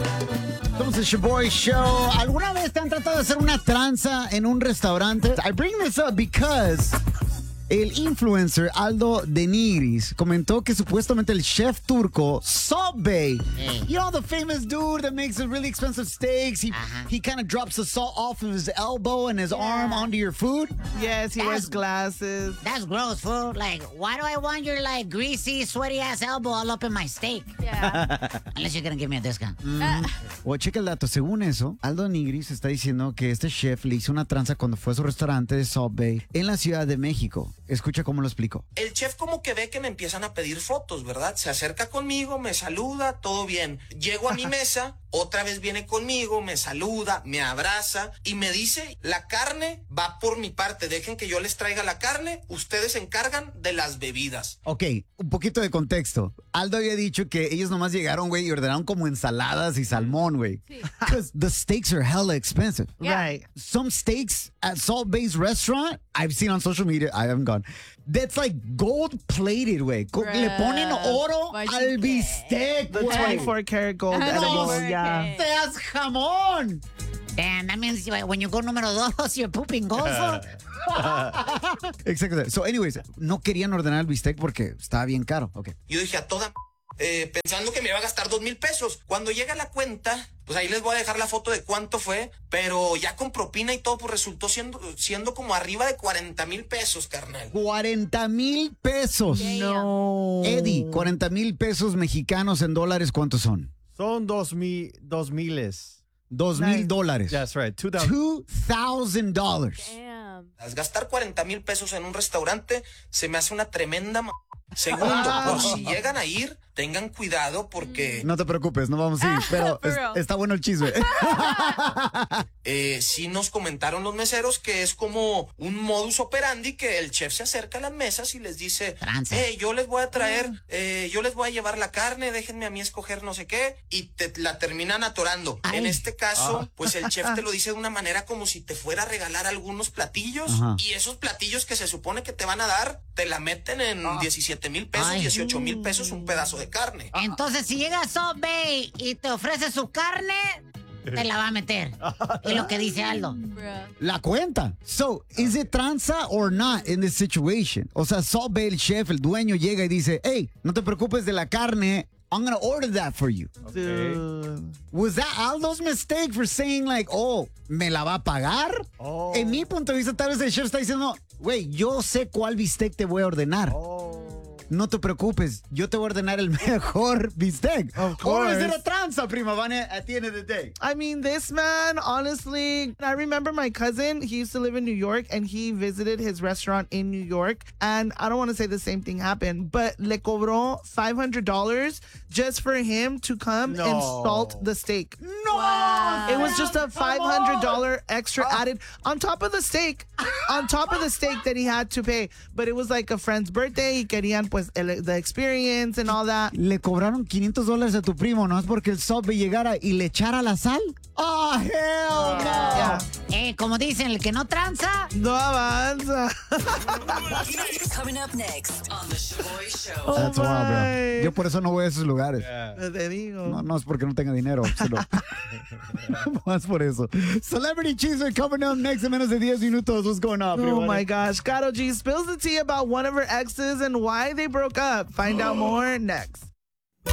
Somos el Shaboy Show. ¿Alguna vez te han tratado de hacer una tranza en un restaurante? I bring this up because el influencer Aldo de Nigris comentó que supuestamente el chef turco Salt Bae, you know, the famous dude that makes the really expensive steaks, he kind of drops the salt off of his elbow and his arm onto your food. Yes, he wears glasses. That's gross, fool. Like, why do I want your, like, greasy, sweaty-ass elbow all up in my steak? Yeah. Unless you're gonna give me a discount. O checa el dato, según eso, Aldo Nigris está diciendo que este chef le hizo una tranza cuando fue a su restaurante de Salt Bae en la Ciudad de México. Escucha cómo lo explicó. El chef como que ve que me empiezan a pedir fotos, ¿verdad? Se acerca conmigo, me saluda, todo bien. Llego a mi mesa, otra vez viene conmigo, me saluda, me abraza y me dice, la carne va por mi parte, dejen que yo les traiga la carne, ustedes se encargan de las bebidas. Ok, un poquito de contexto. Aldo había dicho que ellos nomás llegaron, güey, y ordenaron como ensaladas y salmón, güey. Because the steaks are hella expensive. Yeah. Right. Some steaks at Salt Bae's restaurant, I've seen on social media, I haven't gone, that's like gold-plated, güey. Le ponen oro al bistec, The güey. 24-karat gold That's edible. working. Yeah. ¡Seas jamón! Damn, that means when you go número 2, you're pooping gold, fool. Exacto. So, anyways, no querían ordenar el bistec porque estaba bien caro. Okay. Yo dije a toda pensando que me iba a gastar 2,000 pesos. Cuando llega la cuenta, pues ahí les voy a dejar la foto de cuánto fue, pero ya con propina y todo, pues resultó siendo como arriba de 40,000 pesos, carnal. 40,000 pesos. No. Eddie, 40,000 pesos mexicanos en dólares, ¿cuántos son? Son 2,000. $2,000. That's right. 2,000. $2,000. Damn. Gastar 40,000 pesos en un restaurante se me hace una tremenda Segundo, por si llegan a ir, tengan cuidado porque No te preocupes, no vamos a ir, pero For real. está bueno el chisme. sí nos comentaron los meseros que es como un modus operandi que el chef se acerca a las mesas y les dice, Tranza. yo les voy a traer, yo les voy a llevar la carne, déjenme a mí escoger no sé qué, y te la terminan atorando. Ay. En este caso, pues el chef te lo dice de una manera como si te fuera a regalar algunos platillos, Ajá. y esos platillos que se supone que te van a dar, te la meten en 17,000 pesos, Ay. 18,000 pesos un pedazo de carne. Entonces, si llega Salt Bae y te ofrece su carne, te la va a meter. Es lo que dice Aldo. Bruh. La cuenta. So, is it tranza or not in this situation? O sea, Salt Bae, el chef, el dueño, llega y dice, hey, no te preocupes de la carne, I'm gonna order that for you. Dude. Was that Aldo's mistake for saying like, oh, ¿me la va a pagar? Oh. En mi punto de vista, tal vez el chef está diciendo, güey, yo sé cuál bistec te voy a ordenar. No te preocupes, yo te voy a ordenar el mejor bistec. Of Or is it course. a tranza, prima Vane, at the end of the day? I mean, this man, honestly, I remember my cousin, he used to live in New York and he visited his restaurant in New York. And I don't want to say the same thing happened, but le cobró $500 just for him to come and No. salt the steak. No! It was just a $500 extra added on top of the steak, that he had to pay. But it was like a friend's birthday. Y querían pues the experience and all that. Le cobraron $500 a tu primo, ¿no? Es porque el Salt Bae llegara y le echara la sal. Oh, hell no! Yeah. Como dicen, el que no tranza. No avanza. Coming up next on the Shaboy Show. Oh That's wild, bro. my. Yo por eso no voy a esos lugares. Te digo. No, no es porque no tenga dinero, sino más por eso. Celebrity Cheeser coming up next en menos de 10 minutos. What's going on, Oh primo? my gosh. Karol G spills the tea about one of her exes and why they broke up. Find out more next.